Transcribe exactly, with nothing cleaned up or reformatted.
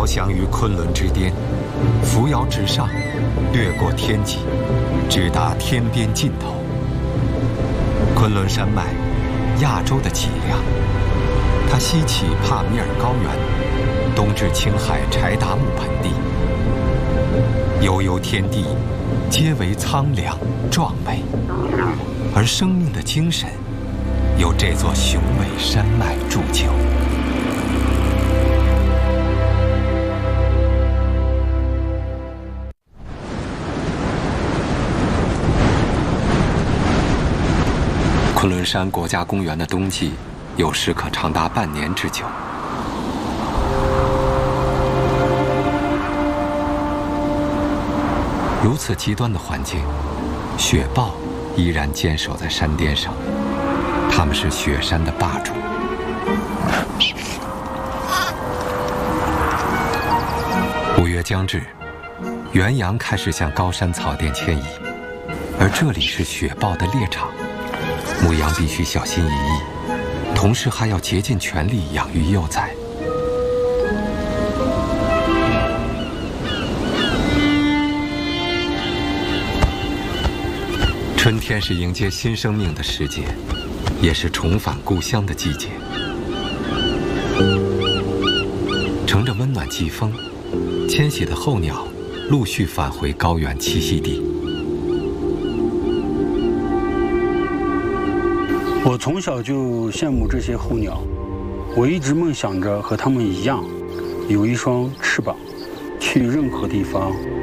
翔于昆仑之巅，扶摇直上，掠过天际，直达天边尽头。昆仑山脉，亚洲的脊梁，它西起帕米尔高原，东至青海柴达木盆地。悠悠天地，皆为苍凉壮美，而生命的精神，由这座雄伟山脉铸就。昆仑山国家公园的冬季，有时可长达半年之久。如此极端的环境，雪豹依然坚守在山巅上，它们是雪山的霸主。五月将至，原羊开始向高山草甸迁移，而这里是雪豹的猎场，母羊必须小心翼翼，同时还要竭尽全力养育幼崽。春天是迎接新生命的时节，也是重返故乡的季节。乘着温暖季风，迁徙的候鸟陆续返回高原栖息地。 我从小就羡慕这些候鸟，我一直梦想着和它们一样，有一双翅膀，去任何地方